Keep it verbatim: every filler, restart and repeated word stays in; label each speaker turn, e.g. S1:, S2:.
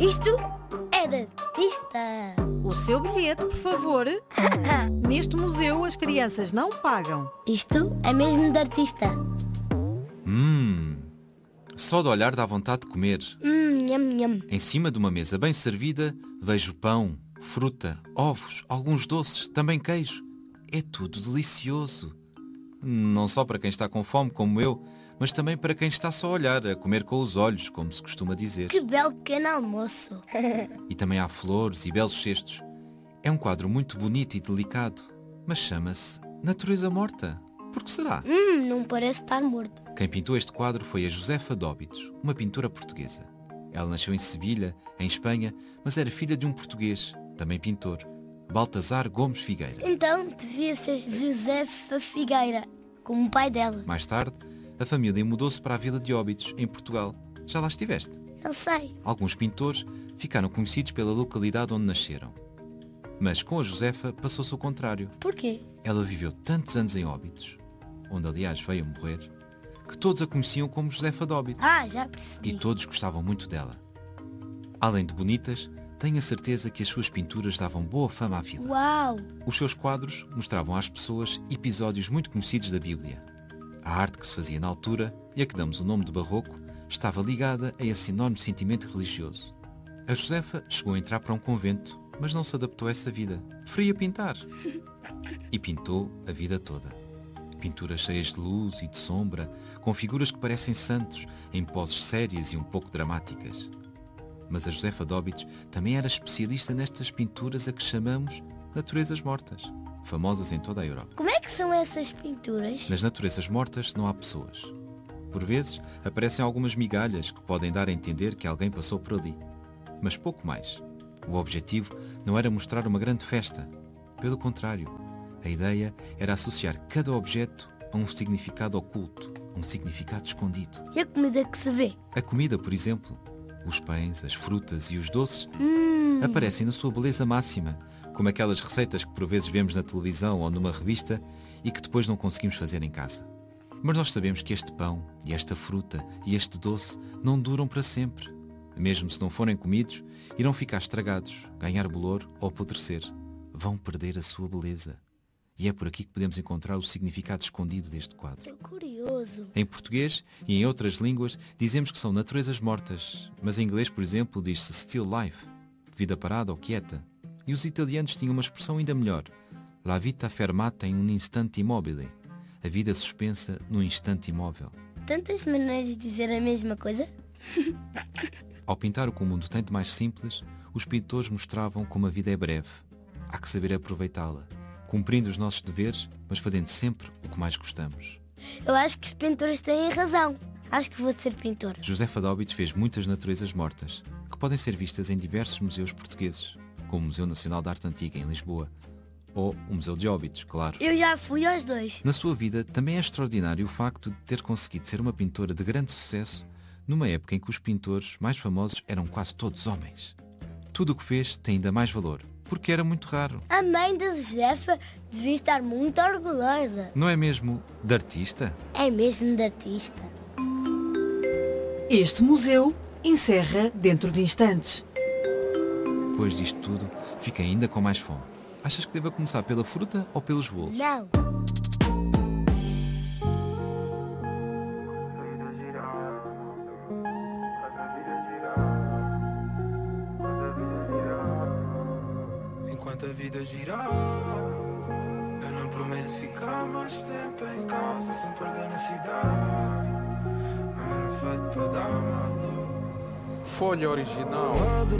S1: Isto é de artista.
S2: O seu bilhete, por favor. Neste museu as crianças não pagam.
S1: Isto é mesmo de artista.
S3: Hum, só de olhar dá vontade de comer.
S1: Hum, nham, nham.
S3: Em cima de uma mesa bem servida, vejo pão, fruta, ovos, alguns doces, também queijo. É tudo delicioso. Não só para quem está com fome como eu, mas também para quem está só a olhar, a comer com os olhos, como se costuma dizer.
S1: Que belo pequeno almoço.
S3: E também há flores e belos cestos. É um quadro muito bonito e delicado, mas chama-se Natureza Morta. Por que será?
S1: Hum, não parece estar morto.
S3: Quem pintou este quadro foi a Josefa Dóbitos, uma pintora portuguesa. Ela nasceu em Sevilha, em Espanha, mas era filha de um português, também pintor, Baltasar Gomes Figueira.
S1: Então devia ser Josefa Figueira, como o pai dela.
S3: Mais tarde, a família mudou-se para a vila de Óbidos, em Portugal. Já lá estiveste?
S1: Não sei.
S3: Alguns pintores ficaram conhecidos pela localidade onde nasceram. Mas com a Josefa passou-se o contrário.
S1: Porquê?
S3: Ela viveu tantos anos em Óbidos, onde aliás veio a morrer, que todos a conheciam como Josefa de Óbidos.
S1: Ah, já percebi.
S3: E todos gostavam muito dela. Além de bonitas, tenho a certeza que as suas pinturas davam boa fama à vila.
S1: Uau!
S3: Os seus quadros mostravam às pessoas episódios muito conhecidos da Bíblia. A arte que se fazia na altura, e a que damos o nome de barroco, estava ligada a esse enorme sentimento religioso. A Josefa chegou a entrar para um convento, mas não se adaptou a essa vida. Preferia pintar. E pintou a vida toda. Pinturas cheias de luz e de sombra, com figuras que parecem santos, em poses sérias e um pouco dramáticas. Mas a Josefa Dóbitos também era especialista nestas pinturas a que chamamos naturezas mortas, famosas em toda a Europa.
S1: Como é que são essas pinturas?
S3: Nas naturezas mortas não há pessoas. Por vezes aparecem algumas migalhas que podem dar a entender que alguém passou por ali. Mas pouco mais. O objetivo não era mostrar uma grande festa. Pelo contrário, a ideia era associar cada objeto a um significado oculto, a um significado escondido.
S1: E a comida que se vê?
S3: A comida, por exemplo, os pães, as frutas e os doces
S1: Hum.
S3: aparecem na sua beleza máxima, como aquelas receitas que por vezes vemos na televisão ou numa revista e que depois não conseguimos fazer em casa. Mas nós sabemos que este pão e esta fruta e este doce não duram para sempre. Mesmo se não forem comidos, irão ficar estragados, ganhar bolor ou apodrecer. Vão perder a sua beleza. E é por aqui que podemos encontrar o significado escondido deste quadro.
S1: Estou curioso.
S3: Em português e em outras línguas dizemos que são naturezas mortas, mas em inglês, por exemplo, diz-se still life, vida parada ou quieta. E os italianos tinham uma expressão ainda melhor, la vita fermata in un istante immobile, a vida suspensa num instante imóvel.
S1: Tantas maneiras de dizer a mesma coisa?
S3: Ao pintar o que o mundo tem de mais simples, os pintores mostravam como a vida é breve. Há que saber aproveitá-la, cumprindo os nossos deveres, mas fazendo sempre o que mais gostamos.
S1: Eu acho que os pintores têm razão. Acho que vou ser pintora.
S3: Josefa Dóbitos fez muitas naturezas mortas, que podem ser vistas em diversos museus portugueses, como o Museu Nacional de Arte Antiga, em Lisboa, ou o Museu de Óbidos, claro.
S1: Eu já fui aos dois.
S3: Na sua vida, também é extraordinário o facto de ter conseguido ser uma pintora de grande sucesso numa época em que os pintores mais famosos eram quase todos homens. Tudo o que fez tem ainda mais valor, porque era muito raro.
S1: A mãe da Josefa devia estar muito orgulhosa.
S3: Não é mesmo de artista?
S1: É mesmo de artista.
S2: Este museu encerra dentro de instantes.
S3: Depois disto tudo, fiquei ainda com mais fome. Achas que devo começar pela fruta ou pelos bolos?
S1: Não.
S4: Enquanto a vida girar, eu não prometo ficar mais tempo em casa sem perder na cidade. I'm feito para dar uma luz.
S5: Folha original.